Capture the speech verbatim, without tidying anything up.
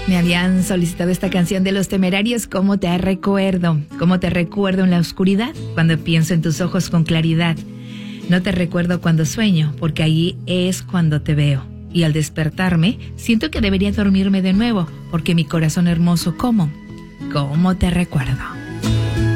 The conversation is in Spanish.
Me habían solicitado esta canción de Los Temerarios, ¿cómo te recuerdo? ¿Cómo te recuerdo en la oscuridad? Cuando pienso en tus ojos con claridad. No te recuerdo cuando sueño, porque ahí es cuando te veo. Y al despertarme, siento que debería dormirme de nuevo, porque mi corazón hermoso, ¿cómo? ¿Cómo te recuerdo?